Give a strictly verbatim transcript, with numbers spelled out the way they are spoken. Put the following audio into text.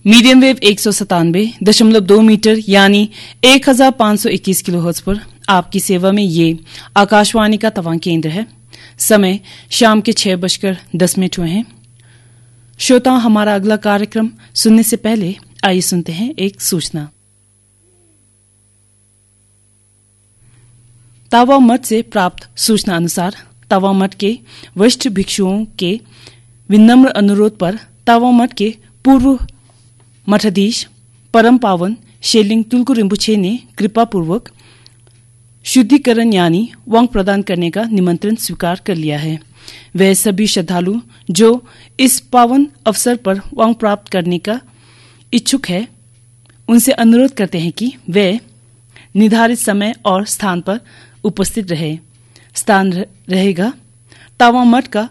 Medium wave एक सौ सतानवे दशमलव दो मीटर यानी एक हजार पांच सौ इक्कीस किलो हर्ट्ज पर आपकी सेवा में ये आकाशवाणी का तवांग केंद्र है। समय शाम के छह बजकर दस मिनट हुए हैं। श्रोता, हमारा अगला कार्यक्रम सुनने से पहले आइए सुनते हैं एक सूचना। तावा मठ से प्राप्त सूचना अनुसार तावा मठ के वरिष्ठ भिक्षुओं के विनम्र अनुरोध पर तावा मठ के पूर्व मठाधीश परम पावन शेलिंग तुलकु रिम्पुछे ने कृपापूर्वक शुद्धिकरण यानी वांग प्रदान करने का निमंत्रण स्वीकार कर लिया है। वे सभी श्रद्धालु जो इस पावन अवसर पर वांग प्राप्त करने का इच्छुक है, उनसे अनुरोध करते हैं कि वे निर्धारित समय और स्थान पर उपस्थित रहे। स्थान रहेगा तावा मठ का